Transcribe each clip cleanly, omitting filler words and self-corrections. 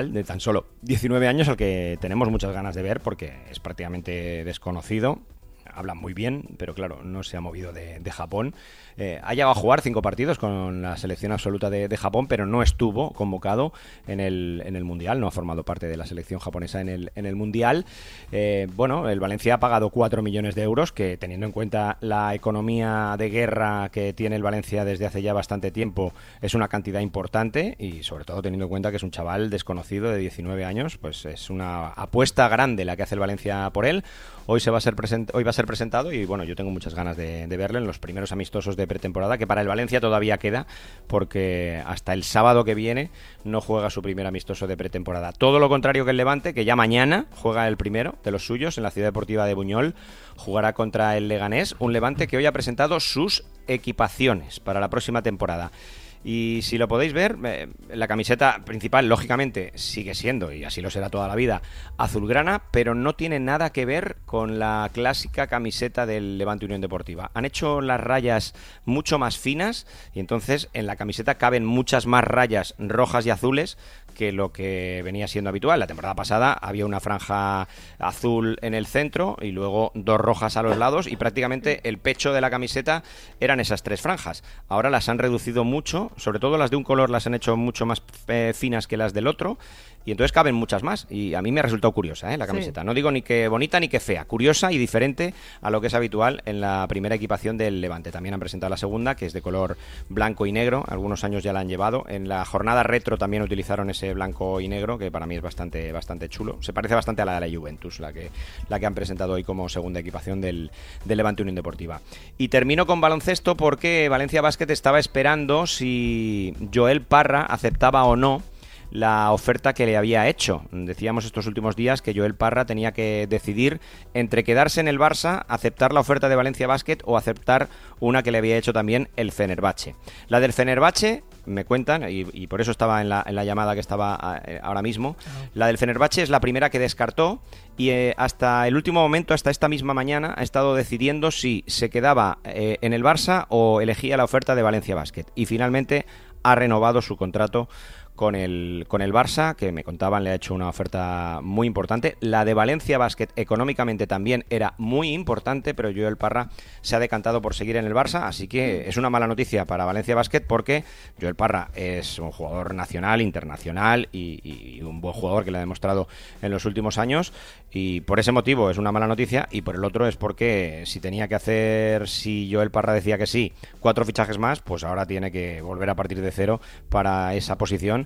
de tan solo 19 años al que tenemos muchas ganas de ver porque es prácticamente desconocido. Habla muy bien, pero claro, no se ha movido de Japón. Ha llegado a jugar 5 partidos con la selección absoluta de Japón, pero no estuvo convocado en el Mundial, no ha formado parte de la selección japonesa en el Mundial. Bueno, el Valencia ha pagado 4 millones de euros, que teniendo en cuenta la economía de guerra que tiene el Valencia desde hace ya bastante tiempo, es una cantidad importante y sobre todo teniendo en cuenta que es un chaval desconocido de 19 años, pues es una apuesta grande la que hace el Valencia por él. Hoy va a ser presentado y bueno, yo tengo muchas ganas de verlo en los primeros amistosos de pretemporada, que para el Valencia todavía queda, porque hasta el sábado que viene no juega su primer amistoso de pretemporada. Todo lo contrario que el Levante, que ya mañana juega el primero de los suyos en la Ciudad Deportiva de Buñol, jugará contra el Leganés, un Levante que hoy ha presentado sus equipaciones para la próxima temporada. Y si lo podéis ver, la camiseta principal, lógicamente, sigue siendo, y así lo será toda la vida, azulgrana, pero no tiene nada que ver con la clásica camiseta del Levante Unión Deportiva. Han hecho las rayas mucho más finas y entonces en la camiseta caben muchas más rayas rojas y azules que lo que venía siendo habitual. La temporada pasada había una franja azul en el centro y luego 2 rojas a los lados y prácticamente el pecho de la camiseta eran esas 3 franjas. Ahora las han reducido mucho, sobre todo las de un color las han hecho mucho más finas que las del otro y entonces caben muchas más y a mí me ha resultado curiosa la camiseta. Sí. No digo ni que bonita ni que fea, curiosa y diferente a lo que es habitual en la primera equipación del Levante. También han presentado la segunda, que es de color blanco y negro, algunos años ya la han llevado. En la jornada retro también utilizaron ese blanco y negro, que para mí es bastante chulo. Se parece bastante a la de la Juventus, la que han presentado hoy como segunda equipación del Levante Unión Deportiva. Y termino con baloncesto porque Valencia Basket estaba esperando si Joel Parra aceptaba o no la oferta que le había hecho. Decíamos estos últimos días que Joel Parra tenía que decidir entre quedarse en el Barça, aceptar la oferta de Valencia Basket o aceptar una que le había hecho también el Fenerbahce. La del Fenerbahce, me cuentan, y por eso estaba en la llamada que estaba ahora mismo, la del Fenerbahce es la primera que descartó y hasta el último momento, hasta esta misma mañana, ha estado decidiendo si se quedaba en el Barça o elegía la oferta de Valencia Basket. Y finalmente ha renovado su contrato con el Barça, que me contaban le ha hecho una oferta muy importante. La de Valencia Basket económicamente también era muy importante, pero Joel Parra se ha decantado por seguir en el Barça, así que es una mala noticia para Valencia Basket porque Joel Parra es un jugador nacional, internacional y un buen jugador que le ha demostrado en los últimos años, y por ese motivo es una mala noticia, y por el otro es porque si tenía que hacer, si Joel Parra decía que sí, 4 fichajes más, pues ahora tiene que volver a partir de cero para esa posición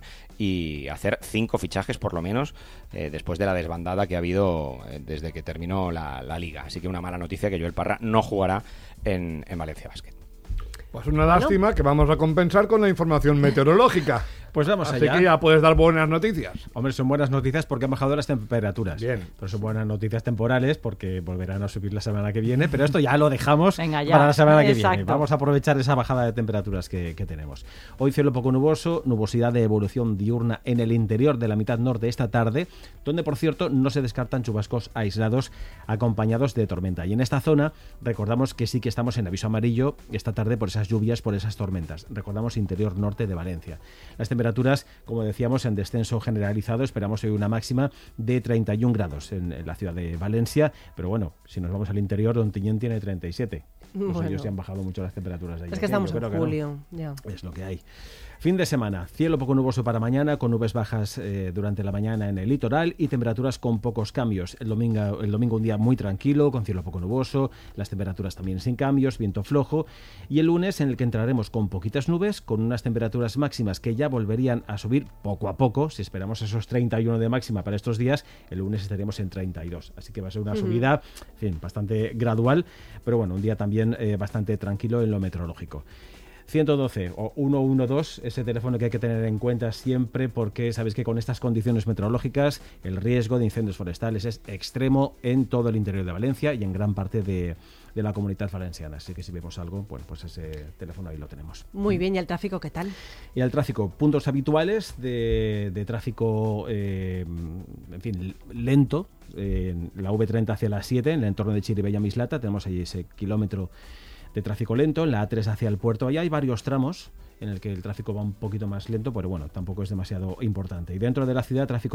y hacer 5 fichajes por lo menos después de la desbandada que ha habido desde que terminó la liga. Así que una mala noticia que Joel Parra no jugará en Valencia Basket. Pues una lástima que vamos a compensar con la información meteorológica. Pues vamos allá. Así que ya puedes dar buenas noticias. Hombre, son buenas noticias porque han bajado las temperaturas. Bien. Pero son buenas noticias temporales porque volverán a subir la semana que viene. Pero esto ya lo dejamos para la semana que viene. Vamos a aprovechar esa bajada de temperaturas que tenemos. Hoy cielo poco nuboso, nubosidad de evolución diurna en el interior de la mitad norte esta tarde, donde por cierto no se descartan chubascos aislados acompañados de tormenta. Y en esta zona recordamos que sí que estamos en aviso amarillo esta tarde por esas lluvias, por esas tormentas. Recordamos interior norte de Valencia. Las temperaturas, como decíamos, en descenso generalizado. Esperamos hoy una máxima de 31 grados en la ciudad de Valencia, pero bueno, si nos vamos al interior, Ontinyent tiene 37. Pues ellos ya han bajado mucho las temperaturas de allí. Es que estamos en julio. Ya. Es lo que hay. Fin de semana, cielo poco nuboso para mañana, con nubes bajas durante la mañana en el litoral y temperaturas con pocos cambios. El domingo un día muy tranquilo, con cielo poco nuboso, las temperaturas también sin cambios, viento flojo. Y el lunes en el que entraremos con poquitas nubes, con unas temperaturas máximas que ya volverían a subir poco a poco. Si esperamos esos 31 de máxima para estos días, el lunes estaríamos en 32. Así que va a ser una subida, en fin, bastante gradual, pero bueno, un día también bastante tranquilo en lo meteorológico. 112 o 112, ese teléfono que hay que tener en cuenta siempre porque sabéis que con estas condiciones meteorológicas el riesgo de incendios forestales es extremo en todo el interior de Valencia y en gran parte de la comunidad valenciana. Así que si vemos algo, bueno, pues ese teléfono ahí lo tenemos. Muy bien, ¿y el tráfico qué tal? Y el tráfico, puntos habituales de tráfico, en fin, lento, en la V30 hacia la 7, en el entorno de Chirivella Mislata, tenemos ahí ese kilómetro de tráfico lento. En la A3 hacia el puerto, ahí hay varios tramos en el que el tráfico va un poquito más lento, pero bueno, tampoco es demasiado importante. Y dentro de la ciudad, tráfico